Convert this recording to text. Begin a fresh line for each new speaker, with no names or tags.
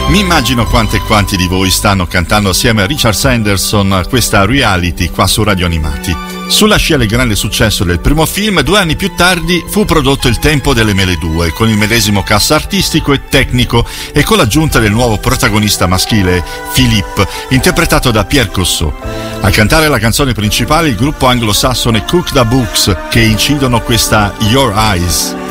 Mi immagino quante e quanti di voi stanno cantando assieme a Richard Sanderson questa Reality qua su Radio Animati. Sulla scia del grande successo del primo film, 2 anni più tardi fu prodotto Il tempo delle mele 2, con il medesimo cast artistico e tecnico e con l'aggiunta del nuovo protagonista maschile, Philippe, interpretato da Pierre Cossot. A cantare la canzone principale il gruppo anglosassone Cook the Books, che incidono questa Your Eyes.